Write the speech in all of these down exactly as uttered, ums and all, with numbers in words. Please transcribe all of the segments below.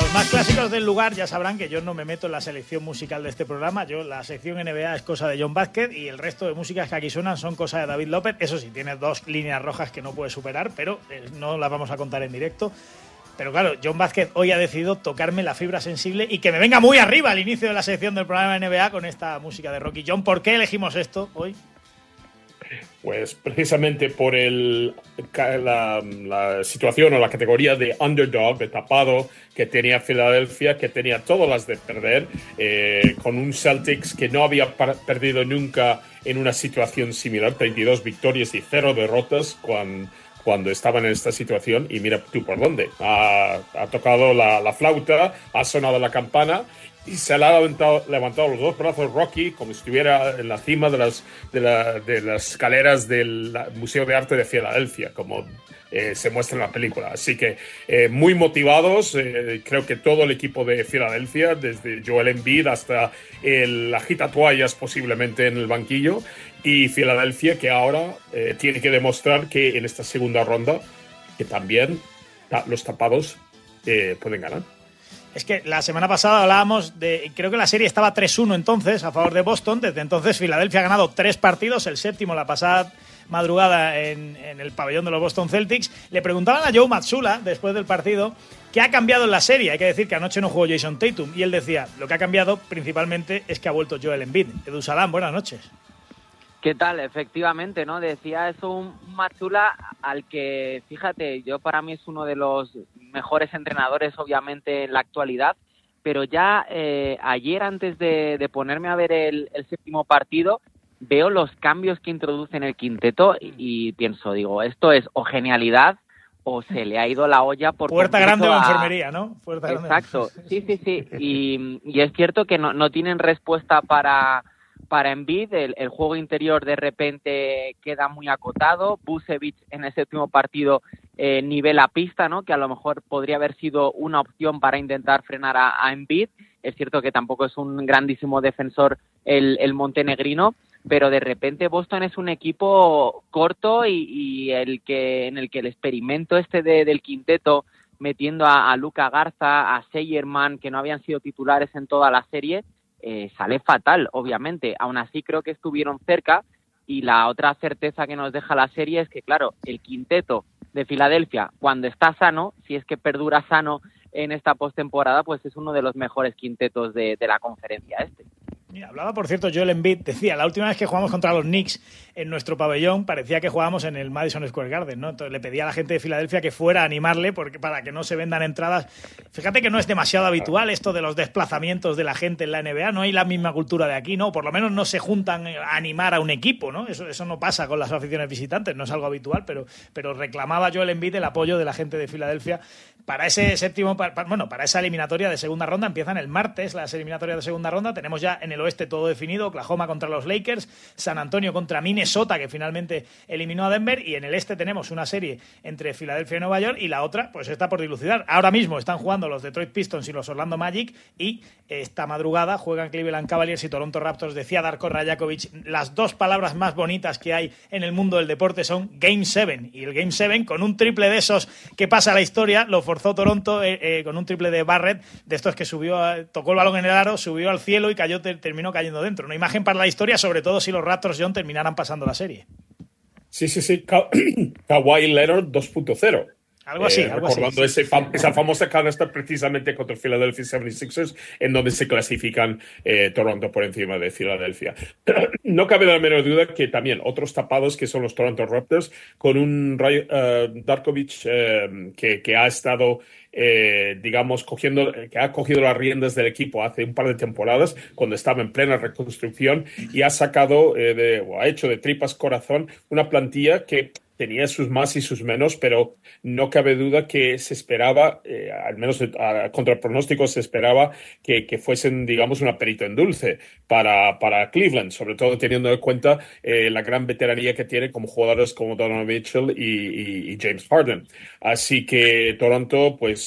Los más clásicos del lugar ya sabrán que yo no me meto en la selección musical de este programa. Yo, la sección N B A es cosa de John Vázquez y el resto de músicas que aquí suenan son cosa de David López. Eso sí, tiene dos líneas rojas que no puede superar, pero eh, no las vamos a contar en directo. Pero claro, John Vázquez hoy ha decidido tocarme la fibra sensible y que me venga muy arriba al inicio de la sección del programa N B A con esta música de Rocky. John, ¿por qué elegimos esto hoy? Pues precisamente por el, la, la situación o la categoría de underdog, de tapado, que tenía Filadelfia, que tenía todas las de perder, eh, con un Celtics que no había par- perdido nunca en una situación similar, treinta y dos victorias y cero derrotas cuando, cuando estaban en esta situación, y mira tú por dónde. Ha, ha tocado la, la flauta, ha sonado la campana, y se le ha levantado, levantado los dos brazos Rocky como si estuviera en la cima de las, de la, de las escaleras del Museo de Arte de Filadelfia, como eh, se muestra en la película. Así que eh, muy motivados, eh, creo que todo el equipo de Filadelfia, desde Joel Embiid hasta el agitatoallas posiblemente en el banquillo, y Filadelfia que ahora eh, tiene que demostrar que en esta segunda ronda que también ta- los tapados eh, pueden ganar. Es que la semana pasada hablábamos de... Creo que la serie estaba tres uno entonces a favor de Boston. Desde entonces Filadelfia ha ganado tres partidos, el séptimo la pasada madrugada en, en el pabellón de los Boston Celtics. Le preguntaban a Joe Mazzulla después del partido qué ha cambiado en la serie. Hay que decir que anoche no jugó Jason Tatum y él decía, lo que ha cambiado principalmente es que ha vuelto Joel Embiid. Edu Salam, buenas noches. ¿Qué tal? Efectivamente, ¿no? Decía eso un Mazzulla al que, fíjate, yo para mí es uno de los mejores entrenadores, obviamente, en la actualidad, pero ya eh, ayer, antes de, de ponerme a ver el, el séptimo partido, veo los cambios que introduce en el quinteto y, y pienso, digo, esto es o genialidad o se le ha ido la olla por Puerta grande de a... enfermería, ¿no? Puerta Exacto, grande. sí, sí, sí. Y, y es cierto que no, no tienen respuesta para... Para Embiid, el, el juego interior de repente queda muy acotado. Vucevic en ese último partido eh, nivela pista, ¿no? Que a lo mejor podría haber sido una opción para intentar frenar a, a Embiid. Es cierto que tampoco es un grandísimo defensor el, el montenegrino, pero de repente Boston es un equipo corto y, y el que en el que el experimento este de, del quinteto, metiendo a, a Luka Garza, a Seyerman, que no habían sido titulares en toda la serie, Eh, sale fatal, obviamente. Aún así creo que estuvieron cerca y la otra certeza que nos deja la serie es que, claro, el quinteto de Filadelfia, cuando está sano, si es que perdura sano en esta postemporada, pues es uno de los mejores quintetos de, de la conferencia este. Mira, hablaba, por cierto, Joel Embiid, decía, la última vez que jugamos contra los Knicks en nuestro pabellón parecía que jugábamos en el Madison Square Garden, ¿no? Entonces le pedía a la gente de Filadelfia que fuera a animarle porque, para que no se vendan entradas. Fíjate que no es demasiado habitual esto de los desplazamientos de la gente en la N B A, no hay la misma cultura de aquí, ¿no? Por lo menos no se juntan a animar a un equipo, ¿no? Eso, eso no pasa con las aficiones visitantes, no es algo habitual, pero, pero reclamaba Joel Embiid el apoyo de la gente de Filadelfia para ese séptimo, para, bueno, para esa eliminatoria de segunda ronda. Empiezan el martes las eliminatorias de segunda ronda, tenemos ya en el oeste todo definido, Oklahoma contra los Lakers, San Antonio contra Minnesota, que finalmente eliminó a Denver, y en el este tenemos una serie entre Filadelfia y Nueva York, y la otra pues está por dilucidar. Ahora mismo están jugando los Detroit Pistons y los Orlando Magic, y esta madrugada juegan Cleveland Cavaliers y Toronto Raptors. Decía Darko Rajakovic, las dos palabras más bonitas que hay en el mundo del deporte son Game siete, y el Game siete con un triple de esos que pasa a la historia, lo forzó Toronto eh, eh, con un triple de Barrett, de estos que subió, tocó el balón en el aro, subió al cielo y cayó, te, terminó cayendo dentro. Una imagen para la historia, sobre todo si los Raptors, John, terminaran pasando la serie. Sí, sí, sí. Ka- Kawhi Leonard dos punto cero. Algo así, eh, algo recordando así. ese fam- esa famosa canasta precisamente contra el Philadelphia setenta y seis ers, en donde se clasifican eh, Toronto por encima de Filadelfia. No cabe la menor duda que también otros tapados, que son los Toronto Raptors, con un uh, Darkovic uh, que, que ha estado Eh, digamos, cogiendo, que ha cogido las riendas del equipo hace un par de temporadas, cuando estaba en plena reconstrucción, y ha sacado, eh, de, o ha hecho de tripas corazón una plantilla que tenía sus más y sus menos, pero no cabe duda que se esperaba, eh, al menos a, contra el pronóstico, se esperaba que, que fuesen, digamos, una perita en dulce para, para Cleveland, sobre todo teniendo en cuenta eh, la gran veteranía que tiene como jugadores como Donovan Mitchell y, y, y James Harden. Así que Toronto, pues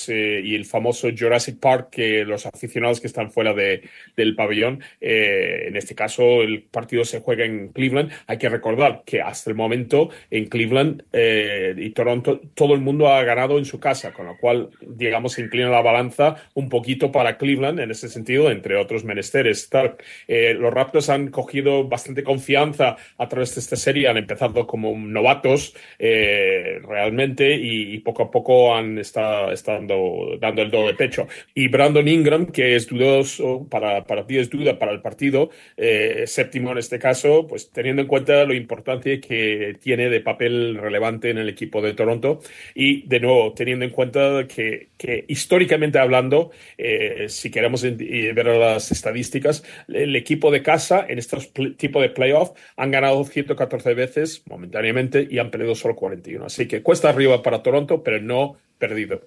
pues eh, y el famoso Jurassic Park, que los aficionados que están fuera de, del pabellón, eh, en este caso el partido se juega en Cleveland. Hay que recordar que hasta el momento en Cleveland eh, y Toronto todo el mundo ha ganado en su casa, con lo cual, digamos, se inclina la balanza un poquito para Cleveland en ese sentido, entre otros menesteres. Tal. Eh, los Raptors han cogido bastante confianza a través de esta serie, han empezado como novatos eh, realmente y, y poco a poco han estado, estado dando el doble pecho. Y Brandon Ingram, que es dudoso, para, para ti es duda para el partido, eh, séptimo en este caso, pues teniendo en cuenta lo importante que tiene de papel relevante en el equipo de Toronto y, de nuevo, teniendo en cuenta que, que históricamente hablando, eh, si queremos ver las estadísticas, el equipo de casa en estos tipos de playoffs han ganado ciento catorce veces momentáneamente y han perdido solo cuarenta y uno. Así que cuesta arriba para Toronto, pero no perdido.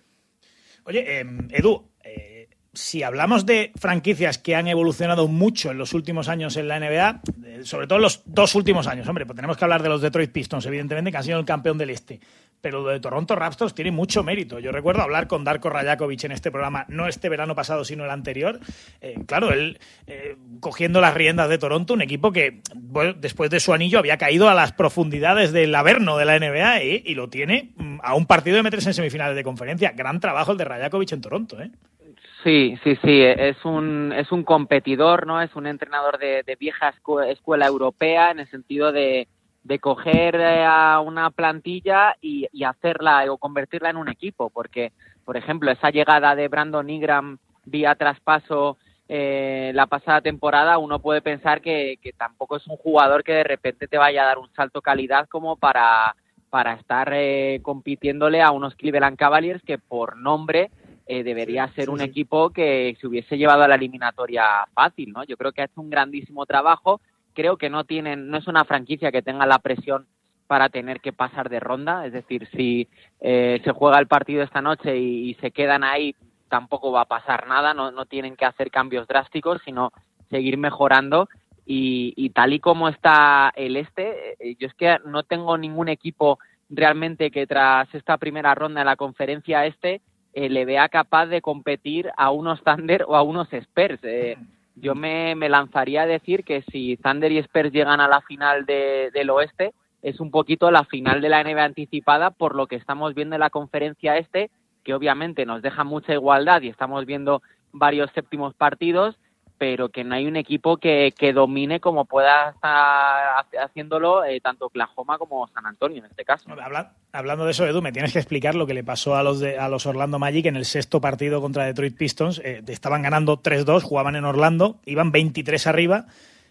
Oye, eh, Edu, eh, si hablamos de franquicias que han evolucionado mucho en los últimos años en la N B A, eh, sobre todo en los dos últimos años, hombre, pues tenemos que hablar de los Detroit Pistons, evidentemente, que han sido el campeón del Este. Pero lo de Toronto Raptors tiene mucho mérito. Yo recuerdo hablar con Darko Rajakovic en este programa, no este verano pasado, sino el anterior. Eh, claro, él eh, cogiendo las riendas de Toronto, un equipo que bueno, después de su anillo había caído a las profundidades del Averno de la N B A eh, y lo tiene a un partido de meterse en semifinales de conferencia. Gran trabajo el de Rajakovic en Toronto, ¿eh? Sí, sí, sí, es un es un competidor, ¿no? Es un entrenador de, de vieja escuela europea en el sentido de de coger a una plantilla y, y hacerla o convertirla en un equipo, porque, por ejemplo, esa llegada de Brandon Ingram vía traspaso eh, la pasada temporada, uno puede pensar que, que tampoco es un jugador que de repente te vaya a dar un salto calidad como para, para estar eh, compitiéndole a unos Cleveland Cavaliers que por nombre eh, debería ser un equipo que se hubiese llevado a la eliminatoria fácil, ¿no? Yo creo que ha hecho un grandísimo trabajo. Creo que no tienen, no es una franquicia que tenga la presión para tener que pasar de ronda, es decir, si eh, se juega el partido esta noche y, y se quedan ahí, tampoco va a pasar nada, no, no tienen que hacer cambios drásticos, sino seguir mejorando y, y tal y como está el este, eh, yo es que no tengo ningún equipo realmente que tras esta primera ronda de la conferencia este eh, le vea capaz de competir a unos Thunder o a unos Spurs. Eh, Yo me, me lanzaría a decir que si Thunder y Spurs llegan a la final de, del oeste, es un poquito la final de la N B A anticipada por lo que estamos viendo en la conferencia este, que obviamente nos deja mucha igualdad y estamos viendo varios séptimos partidos, pero que no hay un equipo que, que domine como pueda estar haciéndolo eh, tanto Oklahoma como San Antonio en este caso. Habla, hablando de eso, Edu, me tienes que explicar lo que le pasó a los de, a los Orlando Magic en el sexto partido contra Detroit Pistons. Eh, estaban ganando tres dos, jugaban en Orlando, iban veintitrés arriba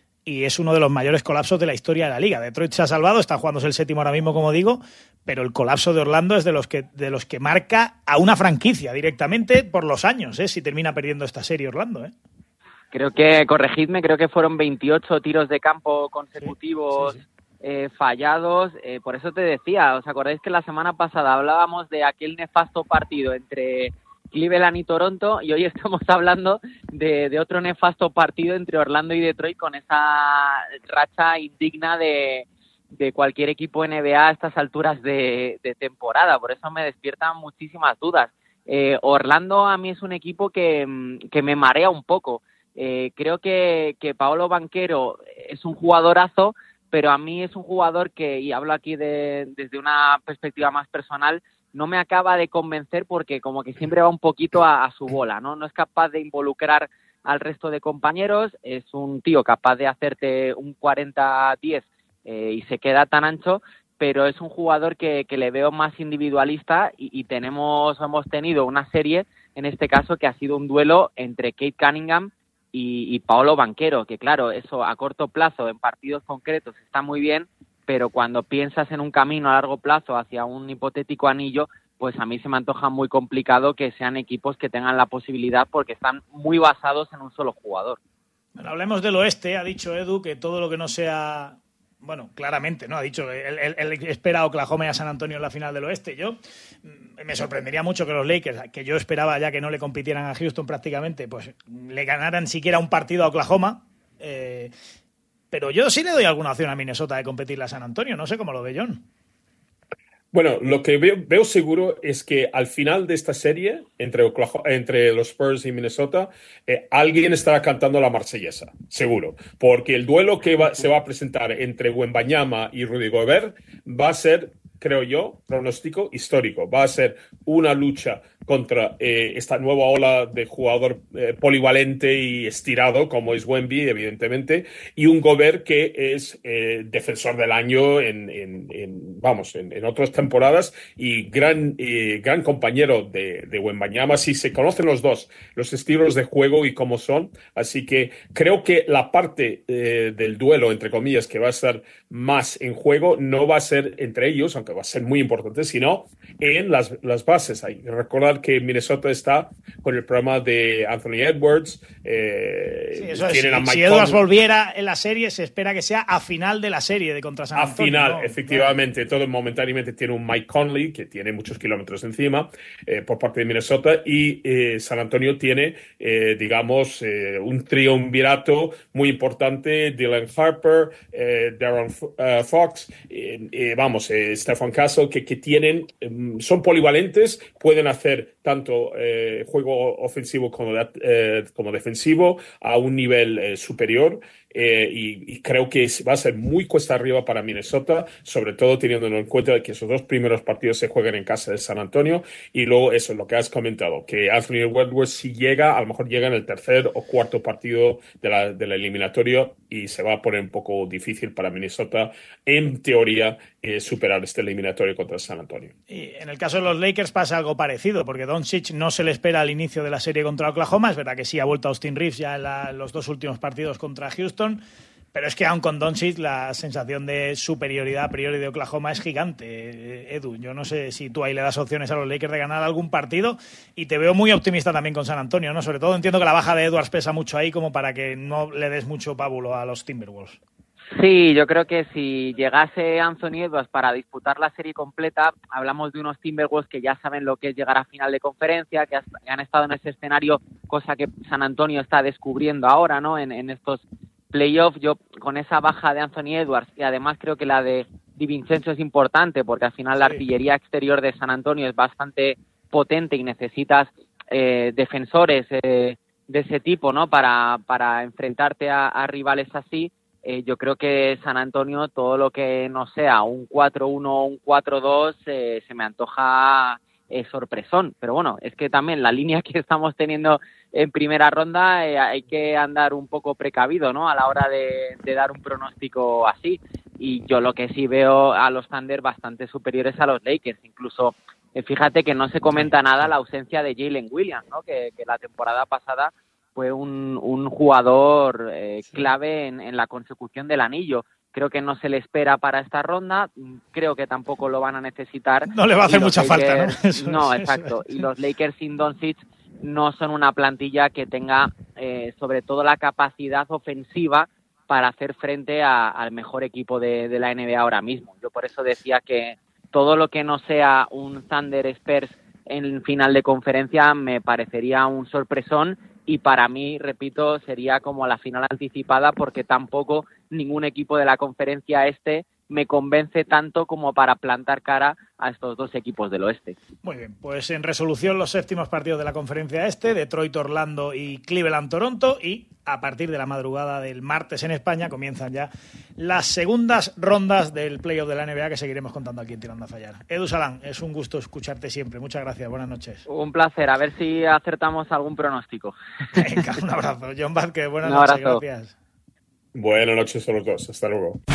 y es uno de los mayores colapsos de la historia de la liga. Detroit se ha salvado, está jugándose el séptimo ahora mismo, como digo, pero el colapso de Orlando es de los que, de los que marca a una franquicia directamente por los años, ¿eh? Si termina perdiendo esta serie Orlando, ¿eh? Creo que, corregidme, creo que fueron veintiocho tiros de campo consecutivos sí, sí, sí. Eh, fallados. Eh, por eso te decía, ¿os acordáis que la semana pasada hablábamos de aquel nefasto partido entre Cleveland y Toronto? Y hoy estamos hablando de, de otro nefasto partido entre Orlando y Detroit con esa racha indigna de, de cualquier equipo N B A a estas alturas de, de temporada. Por eso me despiertan muchísimas dudas. Eh, Orlando a mí es un equipo que, que me marea un poco. Eh, creo que, que Paolo Banchero es un jugadorazo, pero a mí es un jugador que, y hablo aquí de, desde una perspectiva más personal, no me acaba de convencer porque como que siempre va un poquito a, a su bola, ¿no? No es capaz de involucrar al resto de compañeros, es un tío capaz de hacerte un cuarenta diez eh, y se queda tan ancho, pero es un jugador que, que le veo más individualista y, y tenemos, hemos tenido una serie, en este caso, que ha sido un duelo entre Cade Cunningham y, y Paolo Banchero, que claro, eso a corto plazo, en partidos concretos, está muy bien, pero cuando piensas en un camino a largo plazo hacia un hipotético anillo, pues a mí se me antoja muy complicado que sean equipos que tengan la posibilidad porque están muy basados en un solo jugador. Bueno, hablemos del oeste, ha dicho Edu que todo lo que no sea... Bueno, claramente, ¿no? Ha dicho, él, él, él espera a Oklahoma y a San Antonio en la final del oeste. Yo me sorprendería mucho que los Lakers, que yo esperaba ya que no le compitieran a Houston prácticamente, pues le ganaran siquiera un partido a Oklahoma. Eh, pero yo sí le doy alguna opción a Minnesota de competirle a San Antonio. No sé cómo lo ve John. Bueno, lo que veo, veo seguro es que al final de esta serie, entre, Oklahoma, entre los Spurs y Minnesota, eh, alguien estará cantando la marsellesa, seguro. Porque el duelo que va, se va a presentar entre Wembanyama y Rudy Gobert va a ser, creo yo, pronóstico histórico. Va a ser una lucha contra eh, esta nueva ola de jugador eh, polivalente y estirado, como es Wemby, evidentemente, y un Gobert que es eh, defensor del año en, en, en vamos, en, en otras temporadas y gran, eh, gran compañero de, de Wembanyama. Sí, se conocen los dos, los estilos de juego y cómo son, así que creo que la parte eh, del duelo, entre comillas, que va a estar más en juego, no va a ser entre ellos, aunque va a ser muy importante, sino en las, las bases. Hay que recordar que Minnesota está con el programa de Anthony Edwards. Eh, sí, eso es. Si, si Edwards volviera en la serie, se espera que sea a final de la serie de contra San Antonio. A final, ¿no? efectivamente. Todo momentáneamente tiene un Mike Conley, que tiene muchos kilómetros encima, eh, por parte de Minnesota, y eh, San Antonio tiene, eh, digamos, eh, un triunvirato muy importante. Dylan Harper, eh, Darren uh, Fox, eh, eh, vamos, eh, Stephen Castle, que, que tienen, eh, son polivalentes, pueden hacer tanto eh, juego ofensivo como, de, eh, como defensivo a un nivel eh, superior. Eh, y, y creo que va a ser muy cuesta arriba para Minnesota, sobre todo teniendo en cuenta que esos dos primeros partidos se juegan en casa de San Antonio, y luego eso, lo que has comentado, que Anthony Edwards si llega, a lo mejor llega en el tercer o cuarto partido de la, de la eliminatoria, y se va a poner un poco difícil para Minnesota, en teoría, eh, superar este eliminatorio contra San Antonio. Y en el caso de los Lakers pasa algo parecido, porque Doncic no se le espera al inicio de la serie contra Oklahoma. Es verdad que sí ha vuelto Austin Reeves ya en la, los dos últimos partidos contra Houston, pero es que aun con Doncic la sensación de superioridad a priori de Oklahoma es gigante. Edu, yo no sé si tú ahí le das opciones a los Lakers de ganar algún partido, y te veo muy optimista también con San Antonio, ¿no? Sobre todo entiendo que la baja de Edwards pesa mucho ahí como para que no le des mucho pábulo a los Timberwolves. Sí, yo creo que si llegase Anthony Edwards para disputar la serie completa, hablamos de unos Timberwolves que ya saben lo que es llegar a final de conferencia, que han estado en ese escenario, cosa que San Antonio está descubriendo ahora, ¿no? En, en estos playoffs. Yo, con esa baja de Anthony Edwards, y además creo que la de DiVincenzo es importante, porque al final la artillería exterior de San Antonio es bastante potente y necesitas eh, defensores eh, de ese tipo, ¿no? Para, para enfrentarte a, a rivales así. Eh, yo creo que San Antonio, todo lo que no sea un cuatro uno o un cuatro dos, eh, se me antoja eh, sorpresón. Pero bueno, es que también la línea que estamos teniendo en primera ronda, eh, hay que andar un poco precavido, ¿no? A la hora de, de dar un pronóstico así. Y yo lo que sí veo a los Thunder bastante superiores a los Lakers. Incluso, eh, fíjate que no se comenta nada la ausencia de Jalen Williams, ¿no? Que, que la temporada pasada fue un, un jugador eh, clave en, en la consecución del anillo. Creo que no se le espera para esta ronda, creo que tampoco lo van a necesitar. No le va a hacer mucha Lakers, falta, ¿no? Eso no, es, exacto. Es. Y los Lakers sin Doncic no son una plantilla que tenga eh, sobre todo la capacidad ofensiva para hacer frente a, al mejor equipo de, de la N B A ahora mismo. Yo por eso decía que todo lo que no sea un Thunder Spurs en final de conferencia me parecería un sorpresón. Y para mí, repito, sería como la final anticipada, porque tampoco ningún equipo de la conferencia este me convence tanto como para plantar cara a estos dos equipos del oeste. Muy bien, pues en resolución los séptimos partidos de la conferencia este, Detroit, Orlando y Cleveland, Toronto, y a partir de la madrugada del martes en España comienzan ya las segundas rondas del playoff de la N B A, que seguiremos contando aquí en Tirando a Fallar. Edu Salán, es un gusto escucharte siempre. Muchas gracias, buenas noches. Un placer, a ver si acertamos algún pronóstico. Venga, un abrazo. John Vázquez, buenas noches, gracias. Buenas noches a los dos, hasta luego.